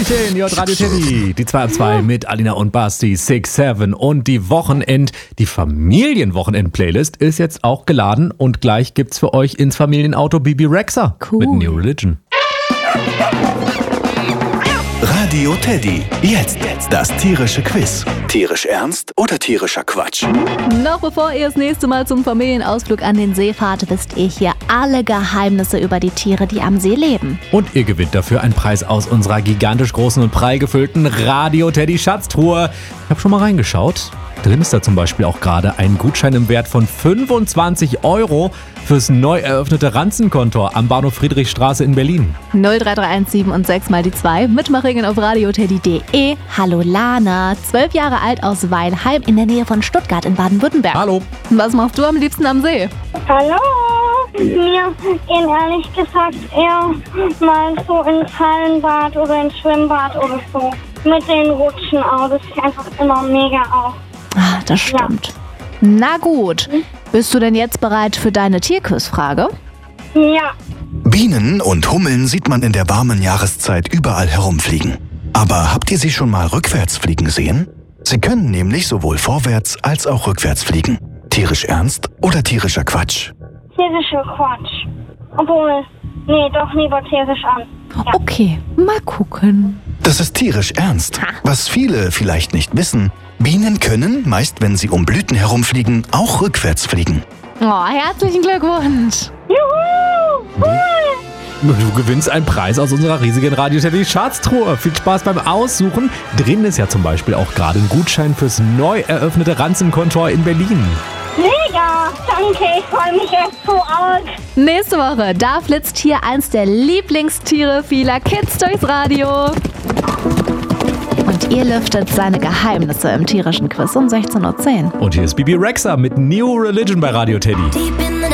Moinchen, hier ist Radio Teddy. Die 2 ab 2 mit Alina und Basti, 6-7 und die die Familienwochenend-Playlist ist jetzt auch geladen und gleich gibt's für euch ins Familienauto Bibi Rexha mit New Religion. Radio Teddy. Jetzt das tierische Quiz. Tierisch ernst oder tierischer Quatsch? Noch bevor ihr das nächste Mal zum Familienausflug an den See fahrt, wisst ihr hier alle Geheimnisse über die Tiere, die am See leben. Und ihr gewinnt dafür einen Preis aus unserer gigantisch großen und prall gefüllten Radio Teddy Schatztruhe. Ich habe schon mal reingeschaut. Drin ist da zum Beispiel auch gerade ein Gutschein im Wert von 25 € fürs neu eröffnete Ranzenkontor am Bahnhof Friedrichstraße in Berlin. 03317 und 6 mal die 2. Mitmachringen auf radioteddy.de. Hallo Lana, 12 Jahre alt aus Weilheim in der Nähe von Stuttgart in Baden-Württemberg. Hallo. Was machst du am liebsten am See? Hallo! Mir gehen ehrlich gesagt eher mal so ins Hallenbad oder ins Schwimmbad oder so. Mit den Rutschen auch. Das sieht einfach immer mega aus. Ah, das stimmt. Ja. Na gut. Bist du denn jetzt bereit für deine Tierquizfrage? Ja. Bienen und Hummeln sieht man in der warmen Jahreszeit überall herumfliegen. Aber habt ihr sie schon mal rückwärts fliegen sehen? Sie können nämlich sowohl vorwärts als auch rückwärts fliegen. Tierisch ernst oder tierischer Quatsch? Tierischer Quatsch. Obwohl, nee, doch lieber tierisch an. Ja. Okay, mal gucken. Das ist tierisch ernst. Was viele vielleicht nicht wissen: Bienen können, meist wenn sie um Blüten herumfliegen, auch rückwärts fliegen. Oh, herzlichen Glückwunsch. Juhu! Cool! Du gewinnst einen Preis aus unserer riesigen Radio Teddy Schatztruhe. Viel Spaß beim Aussuchen. Drin ist ja zum Beispiel auch gerade ein Gutschein fürs neu eröffnete Ranzenkontor in Berlin. Mega! Danke, ich freue mich echt so arg. Nächste Woche, da flitzt hier eins der Lieblingstiere vieler Kids durchs Radio. Und ihr lüftet seine Geheimnisse im tierischen Quiz um 16:10 Uhr. Und hier ist Bibi Rexha mit New Religion bei Radio Teddy.